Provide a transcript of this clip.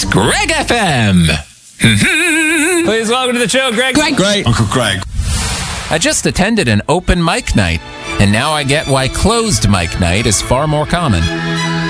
It's Greg FM. Please welcome to the show, Greg. Great. Uncle Greg. I just attended an open mic night, and now I get why closed mic night is far more common.